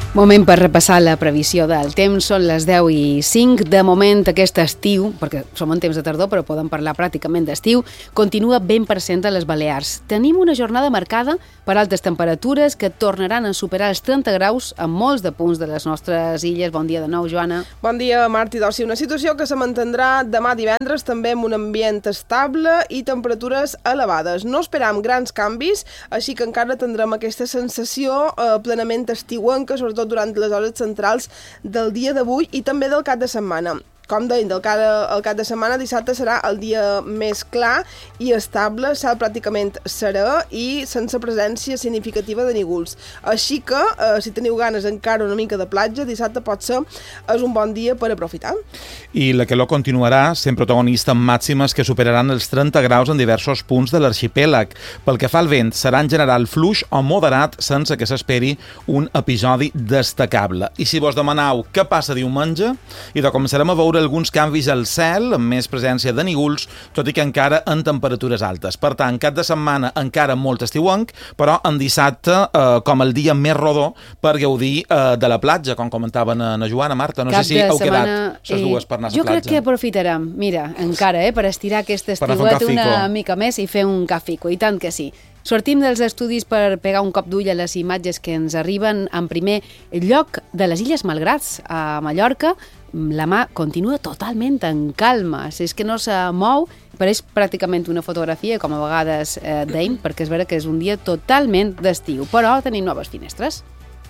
Moment per repassar la previsió del temps. Són les 10:05. De moment, aquest estiu, perquè som en temps de tardor, però podem parlar pràcticament d'estiu, continua ben present a les Balears. Tenim una jornada marcada per altes temperatures que tornaran a superar els 30 graus en molts de punts de les nostres illes. Bon dia de nou, Joana. Bon dia, Martí Dossi. Una situació que se mantindrà demà divendres, també amb un ambient estable i temperatures elevades. No esperam grans canvis, així que encara tindrem aquesta sensació plenament estiuenca, sobretot durant les hores centrals del dia d'avui i també del cap de setmana. Com deien, el cap de setmana, dissabte serà el dia més clar i estable, cel pràcticament serè i sense presència significativa de nígols. Així que, si teniu ganes encara una mica de platja, dissabte potser és un bon dia per aprofitar. I la calor continuarà, sent protagonista amb màximes que superaran els 30 graus en diversos punts de l'arxipèlag. Pel que fa al vent, serà en general fluix o moderat sense que s'esperi un episodi destacable. I si vos demaneu què passa diumenge, i de començarem a veure alguns canvis al cel, amb més presència de nígols, tot i que encara en temperatures altes. Per tant, cap de setmana encara molt estiuenc, però en dissabte com el dia més rodó per gaudir de la platja, com comentaven na Joana, Marta. No sé si heu quedat les dues per anar a la platja. Jo crec que aprofitarem, mira, encara, per estirar aquest estiuet una mica més i fer un cafico, i tant que sí. Sortim dels estudis per pegar un cop d'ull a les imatges que ens arriben. En primer lloc, de les Illes Malgrats, a Mallorca, la mà continua totalment en calma. És que no se mou, pareix pràcticament una fotografia, com a vegades deim, perquè és vera que és un dia totalment d'estiu. Però tenim noves finestres.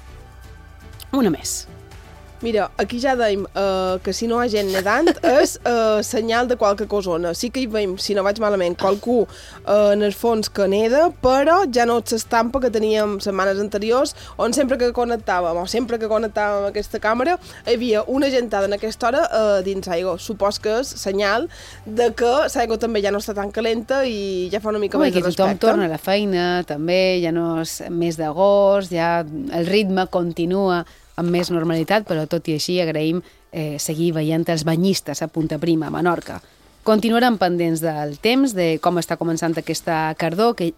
Una més. Mira, aquí ja deim que si no hi ha gent nedant és senyal de qualque cosona. Sí que hi veiem, si no vaig malament, qualcú en el fons que neda, però ja no s'estampa que teníem setmanes anteriors, on sempre que connectàvem aquesta càmera, hi havia una gentada en aquesta hora dins l'aigua. Supos que és senyal de que l'aigua també ja no està tan calenta i ja fa una mica més de respecte. Tothom torna a la feina, també, ja no és mes d'agost, ja el ritme continua amb més normalitat, però tot i així agraïm seguir veient els banyistes a Punta Prima, a Menorca. Continuarem pendents del temps, de com està començant aquesta tardor, que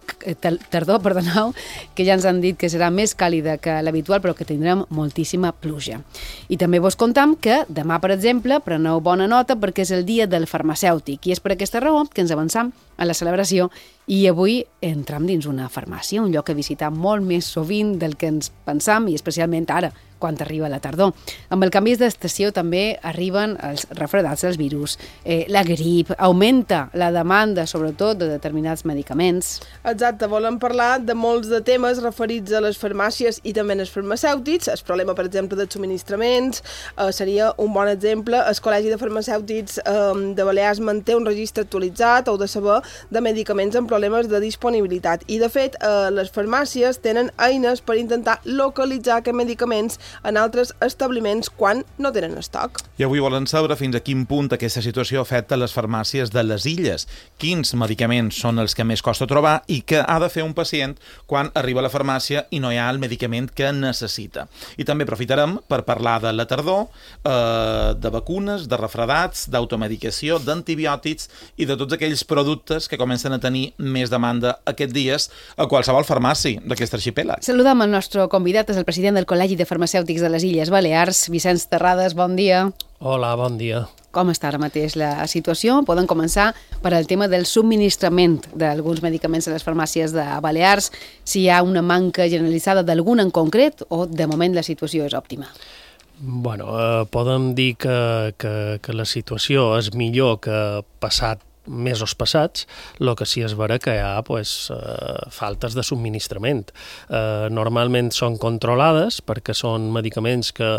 ja ens han dit que serà més càlida que l'habitual, però que tindrem moltíssima pluja. I també vos contam que demà, per exemple, preneu bona nota perquè és el dia del farmacèutic, i és per aquesta raó que ens avançam a la celebració i avui entram dins una farmàcia, un lloc a visitar molt més sovint del que ens pensam, i especialment ara, quan arriba la tardor. Amb el canvi d'estació també arriben els refredats, els virus, la grip, augmenta la demanda, sobretot, de determinats medicaments. Exacte, volem parlar de molts de temes referits a les farmàcies i també als farmacèutics. El problema, per exemple, dels subministraments seria un bon exemple. El Col·legi de Farmacèutics de Balears manté un registre actualitzat o de saber de medicaments amb problemes de disponibilitat. I, de fet, les farmàcies tenen eines per intentar localitzar aquests medicaments en altres establiments quan no tenen estoc. I avui volen saber fins a quin punt aquesta situació afecta les farmàcies de les illes, quins medicaments són els que més costa trobar i què ha de fer un pacient quan arriba a la farmàcia i no hi ha el medicament que necessita. I també aprofitarem per parlar de la tardor, de vacunes, de refredats, d'automedicació, d'antibiòtics i de tots aquells productes que comencen a tenir més demanda aquests dies a qualsevol farmàcia d'aquest arxipèlag. Saludem el nostre convidat, és el president del Col·legi de Farmacèutics de les Illes Balears, Vicenç Terrades, bon dia. Hola, bon dia. Com està ara mateix la situació? Podem començar per al tema del subministrament d'alguns medicaments a les farmàcies de Balears, si hi ha una manca generalitzada d'algun en concret o de moment la situació és òptima? Bueno, podem dir que la situació és millor que mesos passats, el que sí és vera que hi ha faltes de subministrament. Normalment són controlades perquè són medicaments que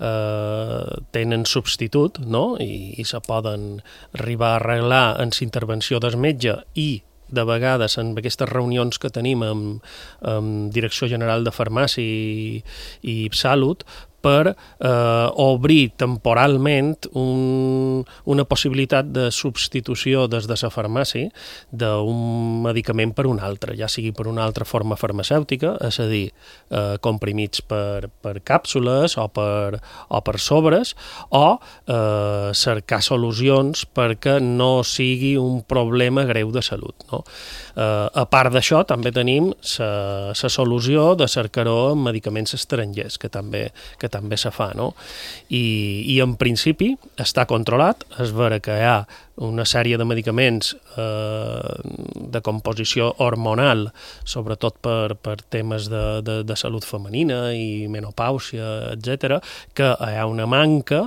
tenen substitut, no? I se poden arribar a arreglar en la intervenció del metge i de vegades en aquestes reunions que tenim amb Direcció General de Farmàcia i Salut, per obrir temporalment una possibilitat de substitució des de la farmàcia d'un medicament per un altre, ja sigui per una altra forma farmacèutica, és a dir, comprimits per càpsules o per sobres, o cercar solucions perquè no sigui un problema greu de salut, no? A part d'això, també tenim la solució de cercar-ho en medicaments estrangers, que també se fa, no? I en principi està controlat, és vera que hi ha una sèrie de medicaments de composició hormonal, sobretot per temes de salut femenina i menopàusia, etc., que hi ha una manca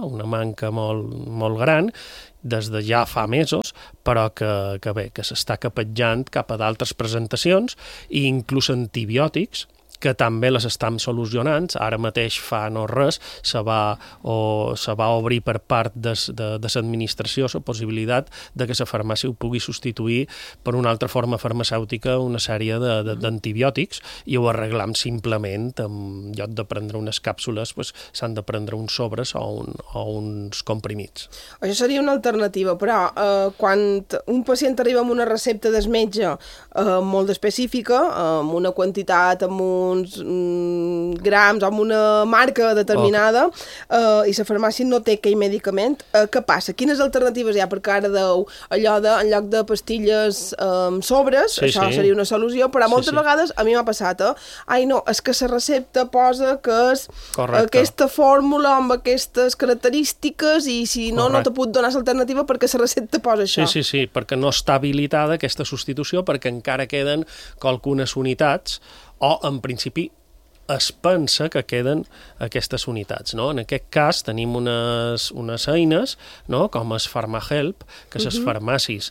molt gran, des de ja fa mesos, però que s'està capetjant cap a d'altres presentacions i inclús antibiòtics, que també les estan solucionant. Ara mateix fa no res se va obrir per part de l'administració la possibilitat de que la farmàcia ho pugui substituir per una altra forma farmacèutica, una sèrie d'antibiòtics, i ho arreglam simplement, en lloc de prendre unes càpsules s'han de prendre uns sobres o uns comprimits. Això seria una alternativa, però quan un pacient arriba amb una recepta del metge molt específica, amb una quantitat, amb uns grams, amb una marca determinada, i la farmàcia no té aquell medicament, què passa? Quines alternatives hi ha? Perquè ara deu allò en lloc de pastilles sobres, això seria una solució, però moltes vegades a mi m'ha passat, ai no, és que la recepta posa que és aquesta fórmula amb aquestes característiques i si no te puc donar l'alternativa perquè la recepta posa això. Sí, perquè no està habilitada aquesta substitució, perquè encara queden algunes unitats, o en principi es pensa que queden aquestes unitats, no? En aquest cas tenim unes eines, no? Com és PharmaHelp, que les farmàcies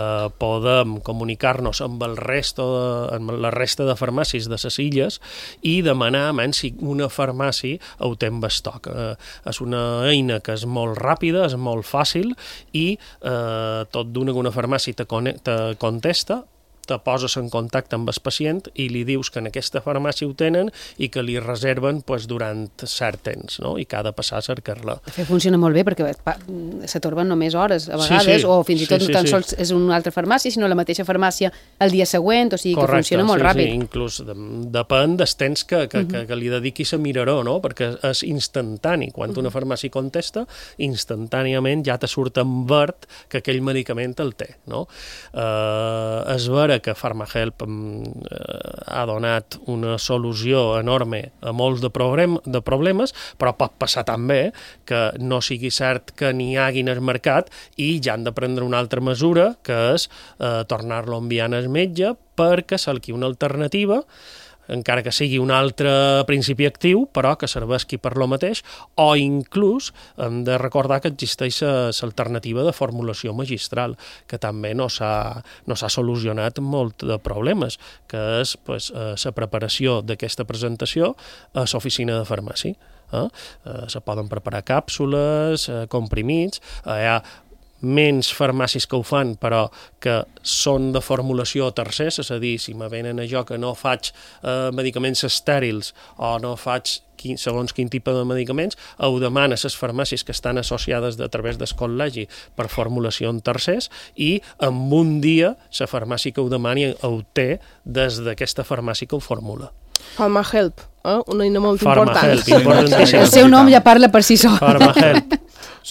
podem comunicar-nos amb la resta de farmàcies de les illes i demanar si una farmàcia ho té en estoc. És una eina que és molt ràpida, és molt fàcil i tot d'una que una farmàcia te contesta, te poses en contacte amb el pacient i li dius que en aquesta farmàcia ho tenen i que li reserven durant cert temps, no? I que ha de passar a cercar-la. De fet, funciona molt bé perquè s'atorben només hores, a vegades, o fins i tot no tan sols és una altra farmàcia, sinó la mateixa farmàcia el dia següent, o sigui que funciona molt ràpid. Sí, inclús depèn del temps que li dediquis a mirar-ho, no? Perquè és instantani. Quan una farmàcia contesta, instantàniament ja te surt en verd que aquell medicament el té, no? És vera que PharmaHelp ha donat una solució enorme a molts de problemes, però pot passar també que no sigui cert que n'hi hagi al mercat i ja han de prendre una altra mesura, que és tornar-lo a enviar al metge perquè cerqui una alternativa, encara que sigui un altre principi actiu, però que serveixi per lo mateix, o inclús hem de recordar que existeix l'alternativa de formulació magistral, que també no s'ha solucionat molt de problemes, que és la preparació d'aquesta presentació a l'oficina de farmàcia. Se poden preparar càpsules, comprimits, hi ha menys farmàcies que ho fan, però que són de formulació a tercers, és a dir, si me venen a jo que no faig medicaments estèrils o no faig segons quin tipus de medicaments, ho demana a les farmàcies que estan associades a través del col·legi per formulació en tercers i en un dia la farmàcia que ho demani ho té des d'aquesta farmàcia que ho formula. PharmaHelp, una eina molt important. El seu nom ja parla per si sol. PharmaHelp.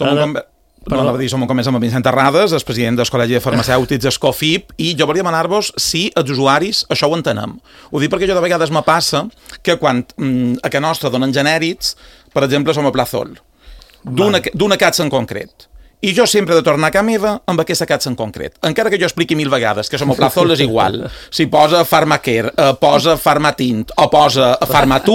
Som un començament amb Vicent Terrades, el president del Col·legi de Farmacèutics, Escofip, i jo volia demanar-vos si els usuaris això ho entenem. Ho dic perquè jo de vegades me passa que quan a casa nostra donen genèrics, per exemple, som a Plazol, d'una catxa en concret. I jo sempre he de tornar a casa meva amb aquesta catxa en concret. Encara que jo expliqui 1000 vegades que som a Plazol és igual. Si posa Pharmacare, posa Pharmatint o posa Pharmatu,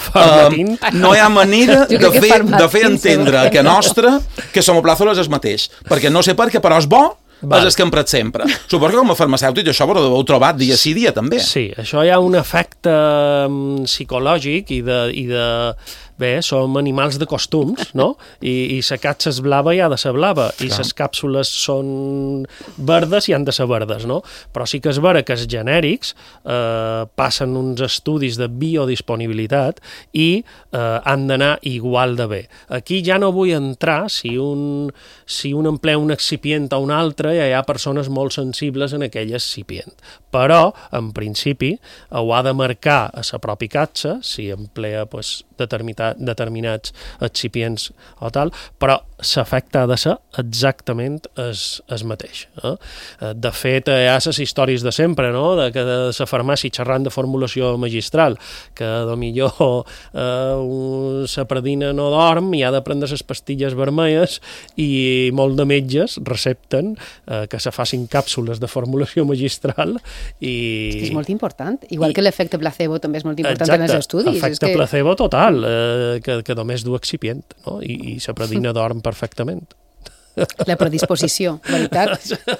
no hi ha manera de fer entendre a casa nostra que som a Plazol és el mateix. Perquè no sé per què, però és bo és el que hem pres sempre. Suposo que com a farmacèutic això ho heu trobat dia sí dia també. Sí, això hi ha un efecte psicològic i de bé, som animals de costums, no? I la catxa és blava i ha de ser blava, i les càpsules són verdes i han de ser verdes, no? Però sí que és vera que els genèrics passen uns estudis de biodisponibilitat i han d'anar igual de bé. Aquí ja no vull entrar si un emplea un excipient o un altre, ja hi ha persones molt sensibles en aquell excipient. Però, en principi, ho ha de marcar a la pròpia catxa, si emplea determinats excipients o tal, però l'efecte ha de ser exactament el mateix. De fet, hi ha les històries de sempre, no? De que de la farmàcia xerrant de formulació magistral, que millor la predina no dorm i ha de prendre les pastilles vermelles i molt de metges recepten que se facin càpsules de formulació magistral i... És que és molt important, igual que l'efecte placebo també és molt important en els estudis. Efecte placebo total, que només du excipient, no? I la predina dorm perfectament. La predisposició, veritat?